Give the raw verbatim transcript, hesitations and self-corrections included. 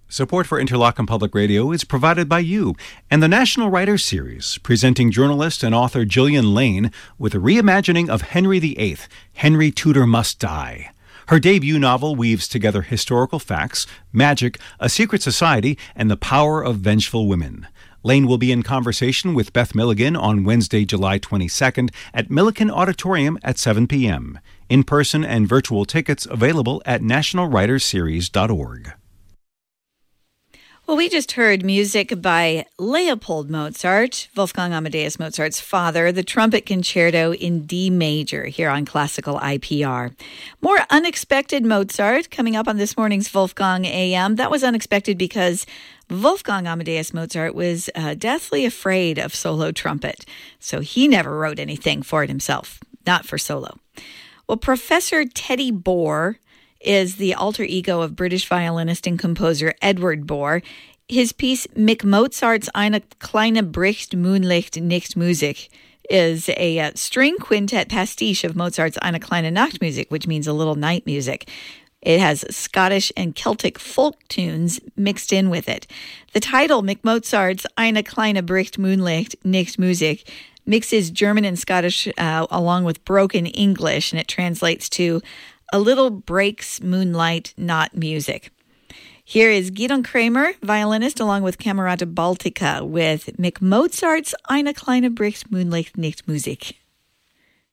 Support for Interlochen Public Radio is provided by you and the National Writers Series, presenting journalist and author Gillian Lane with a reimagining of Henry the Eighth, Henry Tudor Must Die. Her debut novel weaves together historical facts, magic, a secret society, and the power of vengeful women. Lane will be in conversation with Beth Milligan on Wednesday, July twenty-second at Millikan Auditorium at seven p.m. In-person and virtual tickets available at national writers series dot org. Well, we just heard music by Leopold Mozart, Wolfgang Amadeus Mozart's father, the trumpet concerto in D major here on Classical I P R. More unexpected Mozart coming up on this morning's Wolfgang A M. That was unexpected because Wolfgang Amadeus Mozart was uh, deathly afraid of solo trumpet, so he never wrote anything for it himself, not for solo. Well, Professor Teddy Bohr is the alter ego of British violinist and composer Edward Bohr. His piece Mick Mozart's Eine kleine Bricht Moonlicht nicht Musik is a uh, string quintet pastiche of Mozart's Eine kleine Nachtmusik, which means a little night music. It has Scottish and Celtic folk tunes mixed in with it. The title, Mick Mozart's Eine kleine Bricht Moonlicht nicht Musik, mixes German and Scottish uh, along with broken English, and it translates to A Little Breaks Moonlight, Not Music. Here is Gidon Kramer, violinist, along with Camerata Baltica with Mick Mozart's Eine kleine Bricht Moonlicht nicht Musik.